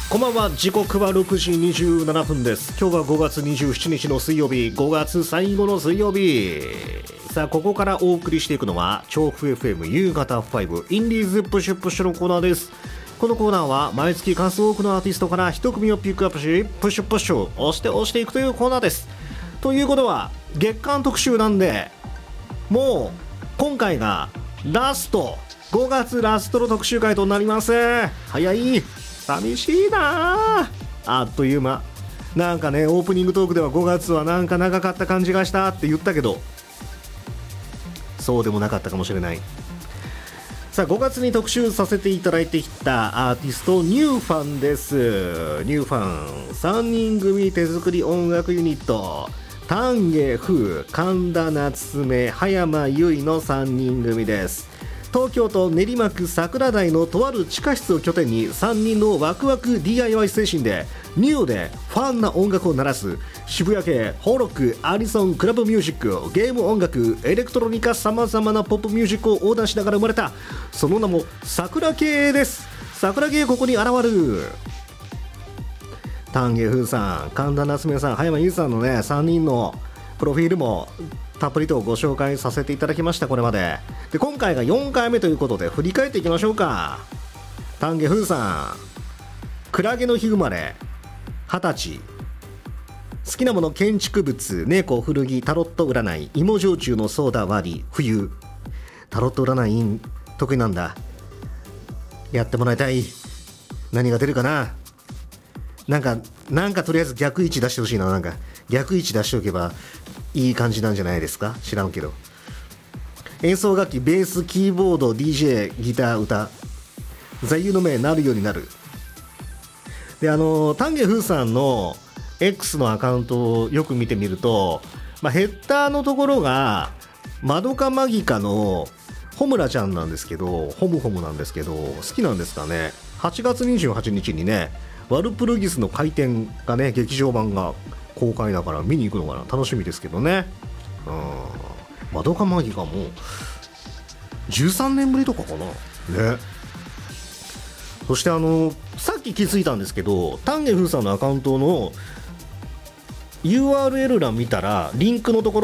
こんばんは。時刻は6時27分です。今日は5月27日の水曜日、5月最後の水曜日。さあ、ここからお送りしていくのは調布 FM 夕方5インディーズプッシュプッシュのコーナーです。このコーナーは毎月数多くのアーティストから一組をピックアップし、プッシュプッシュ押していくというコーナーです。ということは月間特集なんで、もう今回がラスト、5月ラストの特集回となります。早い、寂しいなあっという間。なんかね、オープニングトークでは5月はなんか長かった感じがしたって言ったけど、そうでもなかったかもしれない。さあ、5月に特集させていただいてきたアーティスト、ニューファンです。ニューファン3人組手作り音楽ユニット、丹下風、神田夏目、葉山由依の3人組です。東京都練馬区桜台のとある地下室を拠点に3人のワクワク DIY 精神でニューでファンな音楽を鳴らす渋谷系ホーロック、アニソン、クラブミュージック、ゲーム音楽、エレクトロニカ、さまざまなポップミュージックを横断しながら生まれた、その名も桜系です。桜系ここに現る丹下風さん、神田夏目さん、葉山由依さんのね3人のプロフィールもたっぷりとご紹介させていただきました。これまで今回が4回目ということで振り返っていきましょうか。丹下風さん、クラゲの日生まれ、20歳、好きなもの建築物、猫、古着、タロット占い、芋焼酎のソーダ割り、冬。タロット占い得意なんだ。やってもらいたい。何が出るかな。なんかとりあえず逆位置出してほしいな。なんか逆位置出しておけばいい感じなんじゃないですか。知らんけど。演奏楽器、ベース、キーボード、DJ、ギター、歌。座右の銘、なるようになる。で、丹下風さんの X のアカウントをよく見てみると、ヘッダーのところがマドカマギカのホムラちゃんなんですけど、ホムホムなんですけど、好きなんですかね。8月28日にね、ワルプルギスの回転がね、劇場版が公開だから見に行くのかな。楽しみですけどね。マドカマギカも13年ぶりとかかなね。そしてさっき気づいたんですけど、丹下風さんのアカウントの URL 欄見たらリンクのところ